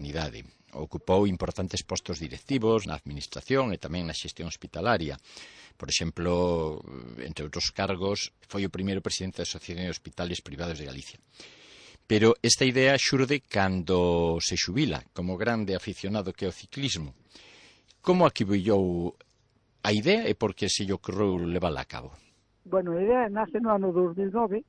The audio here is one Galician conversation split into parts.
comunidade. Ocupou importantes postos directivos na administración e tamén na xestión hospitalaria. Por exemplo, entre outros cargos, foi o primeiro presidente da Asociación de Hospitales Privados de Galicia. Pero esta idea xurde cando se xubila, como grande aficionado que é o ciclismo. Como acibillou a idea e por que se lle ocorreu levala a cabo? Bueno, a idea nace no ano 2009,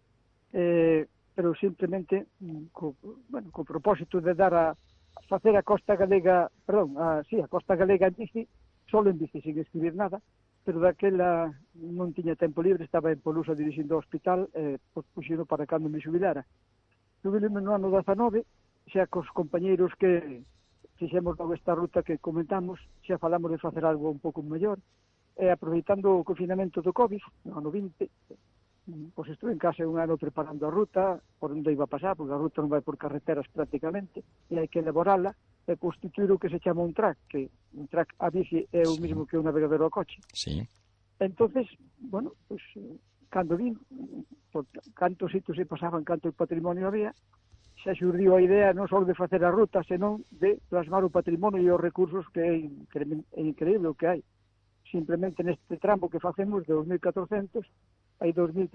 pero simplemente co propósito de dar a facer a Costa Galega, a Costa Galega en bici, solo en bici, sin escribir nada, pero daquela non tiña tempo libre, estaba en Polusa dirixindo o hospital, puxino para cando me xubilara. Xubilime no ano 19, xa cos compañeiros que fixemos logo esta ruta que comentamos, xa falamos de facer algo un pouco mellor, e aproveitando o confinamento do COVID, no ano 20, pois estuve en casa un ano preparando a ruta, por onde iba a pasar, porque a ruta non vai por carreteras prácticamente, e hai que elaborala e constituir o que se chama un track, que un track a bici é o mismo que un navegador ao coche. Sí. Entonces, bueno, pues cando vin por cantos sitios se pasaban, canto patrimonio había, xa xurdiu a idea non só de facer a ruta, senón de plasmar o patrimonio e os recursos que é increíble o que hai. Simplemente neste tramo que facemos de 2.400 hai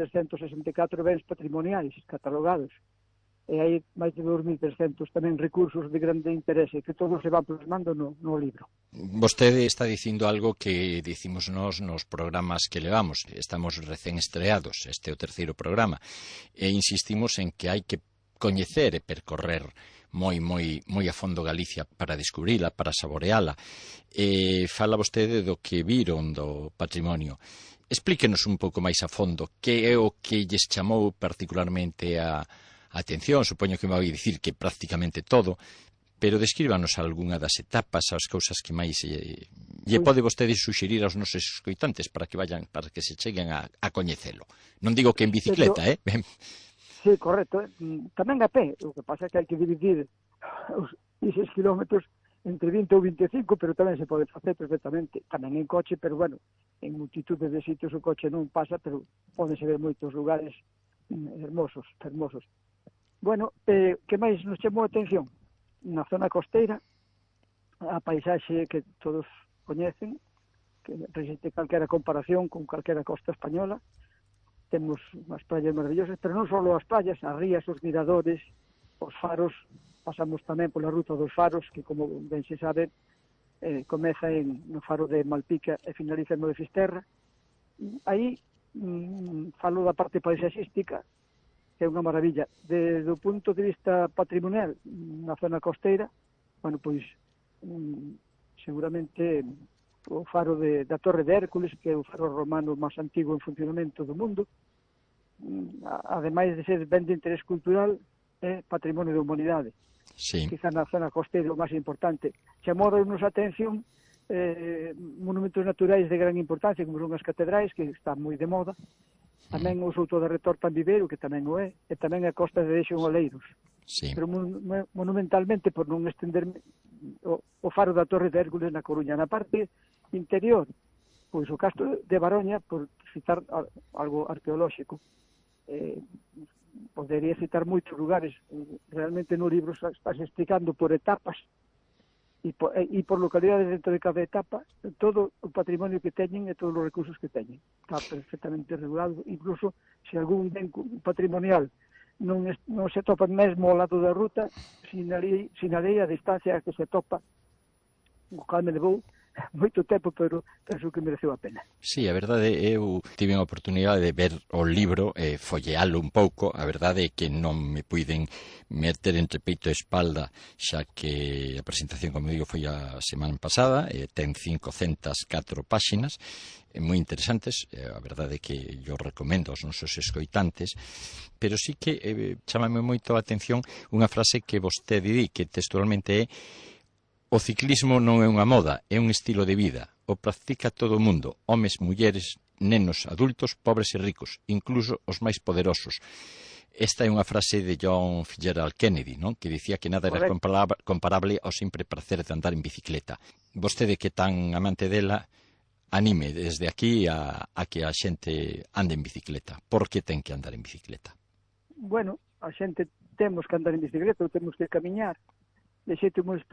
2.364 bens patrimoniais catalogados e hai máis de 2.300 tamén recursos de grande interese que todos se van plasmando no libro. Vostede está dicindo algo que dicimos nós nos programas que levamos. Estamos recén estreados, este é o terceiro programa, e insistimos en que hai que coñecer e percorrer moi a fondo Galicia para descubrila, para saboreala. Fala vostede do que viron do patrimonio. Explíquenos un pouco máis a fondo que é o que lles chamou particularmente a atención. Supoño que me vai dicir que prácticamente todo, pero descríbanos algunha das etapas, as cousas que máis lle pode vostede suxerir aos nosos escoitantes para que vayan, para que se cheguen a coñecelo. Non digo que en bicicleta, Sí, correcto. Tamén a pé. O que pasa é que hai que dividir os 16 kilómetros entre 20 ou 25, pero tamén se pode facer perfectamente. Tamén en coche, pero bueno, en multitude de sitios o coche non pasa, pero pódense ver moitos lugares hermosos. Bueno, que máis nos chamou a atención? Na zona costeira, a paisaxe que todos coñecen, que resiste calquera comparación con calquera costa española. Temos unhas praias maravillosas, pero non só as praias, as rías, os miradores, os faros. Pasamos tamén pola ruta dos faros, que como ben se sabe, comeza no faro de Malpica e finaliza no de Fisterra. Aí falo da parte paisaxística, que é unha maravilla. Desde o punto de vista patrimonial, na zona costeira, bueno, pois, seguramente o faro da Torre de Hércules, que é o faro romano máis antigo en funcionamento do mundo, ademais de ser ben de interés cultural, é patrimonio da humanidade. Sí. Quizá na zona costeira o máis importante. Chamounos a atención monumentos naturais de gran importancia, como son as catedrais, que están moi de moda, tamén o Souto de Retorta en Viveiro, que tamén o é, e tamén a Costa de Deixo en Oleiros. Sí. Pero monumentalmente, por non estenderme, o faro da Torre de Hércules na Coruña. Na parte interior, pois o Castro de Baroña, por citar algo arqueolóxico. Podería citar moitos lugares. Realmente no libro estás explicando por etapas e por localidades dentro de cada etapa todo o patrimonio que teñen e todos os recursos que teñen. Está perfectamente regulado. Incluso se algún ben patrimonial non se topa mesmo ao lado da ruta, sinalei a distancia que se topa, o cal me levou moito tempo, pero penso que mereceu a pena. Sí, a verdade, eu tive a oportunidade de ver o libro e follealo un pouco. A verdade é que non me puiden meter entre peito e espalda, xa que a presentación, como digo, foi a semana pasada, ten 504 páxinas, moi interesantes. A verdade é que yo recomendo aos nosos escoitantes, pero sí que chámame moito a atención unha frase que vostede di, que textualmente é: o ciclismo non é unha moda, é un estilo de vida. O practica todo o mundo, homes, mulleres, nenos, adultos, pobres e ricos, incluso os máis poderosos. Esta é unha frase de John Fitzgerald Kennedy, non? Que dicía que nada era comparable ao simple prazer de andar en bicicleta. Vostede, que tan amante dela, anime desde aquí a que a xente ande en bicicleta. Por que ten que andar en bicicleta? Bueno, a xente temos que andar en bicicleta ou temos que camiñar de xeito moi